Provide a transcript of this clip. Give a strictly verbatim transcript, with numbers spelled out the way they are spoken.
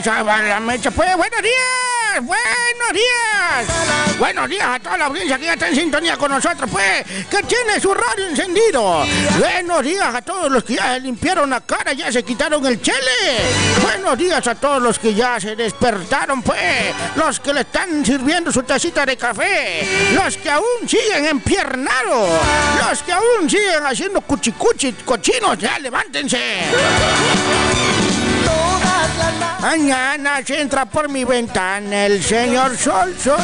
mecha, va la mecha. Pues buenos días, buenos días. Buenos días a toda la audiencia que ya está en sintonía con nosotros, pues, que tiene su radio encendido. Buenos días a todos los que ya se limpiaron la cara, ya se quitaron el chele. Buenos días a todos los que ya se despertaron, pues, los que le están sirviendo su tacita de café, los que aún siguen empiernados, los que aún siguen haciendo cuchicuchi, cochinos, ya levántense. Mañana se entra por mi ventana el señor Sol Sol.